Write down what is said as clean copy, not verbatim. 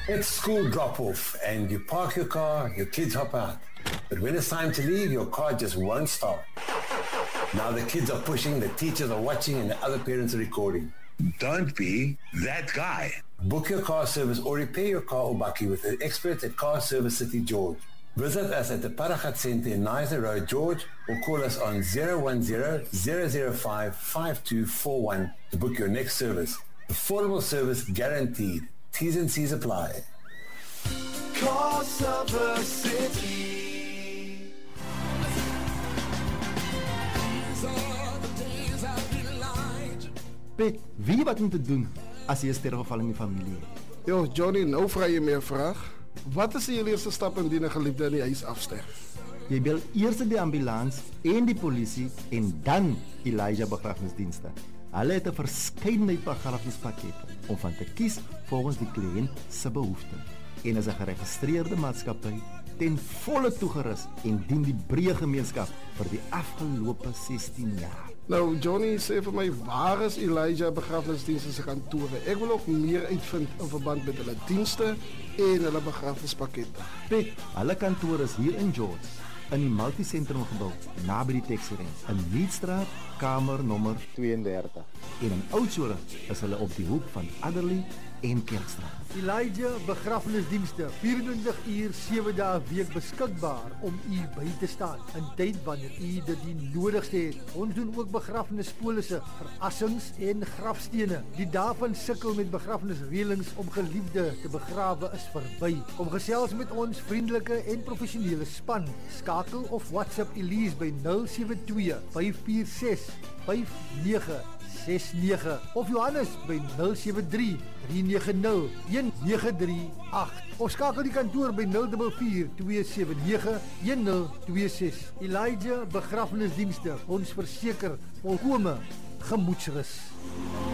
It's school drop-off and you park your car, your kids hop out. But when it's time to leave, your car just won't start. Now the kids are pushing, the teachers are watching, and the other parents are recording. Don't be that guy. Book your car service or repair your car or bakkie with the experts at Car Service City George. Visit us at the Paragat Centre in Nizer Road, George, or call us on 010-005-5241 to book your next service. Affordable service guaranteed. T's and C's apply. Car Service City. Pet, wie wat om te doen as jy 'n sterfgeval in die familie het? Yo, Johnny, nou vra jy meer vraag. Wat is die eerste stap indien 'n geliefde in die huis afsterf? Jy bel eers die ambulans en die polisie en dan Elijah Begrafnisdienste. Hulle het 'n verskeidenheid begrafnispakkette om van te kies volgens die kliënt se behoeftes. En is 'n geregistreerde maatskappy ten volle toegerus en dien die breë gemeenskap vir die afgelope 16 jaar. Nou, Johnny, sê vir my, waar is Elijah Begrafnisdienste se kantore? Ek wil ook meer uitvind in verband met hulle dienste en hulle begrafnispakkette. Pet, hulle kantoor is hier in George, in die Multisentrum gebou, naby die taxi-range, in Leedstraat, kamer nommer 32. En in Oudtshoorn is hulle op die hoek van Adderley en Kerkstraat. Elijah Begrafnisdienste, 24 uur, 7 dae 'n week beskikbaar om u by te staan in tyd wanneer u dit die nodigste het. Ons doen ook begrafnispolisse, verassings en grafstene. Die dae van sukkel met begrafnisreëlings om geliefde te begrawe is verby. Kom gesels met ons vriendelike en professionele span. Skakel of WhatsApp Elise by 072 546 5969 of Johannes by 073 390 1938 of skakel die kantoor by 044 279 1026. Elijah Begrafnisdienste, ons verseker volkome gemoedsrus.